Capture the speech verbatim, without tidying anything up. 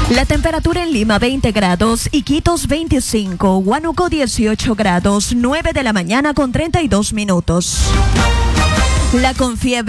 La temperatura en Lima veinte grados, Iquitos veinticinco, Huánuco dieciocho grados, nueve de la mañana con treinta y dos minutos. La Confiebre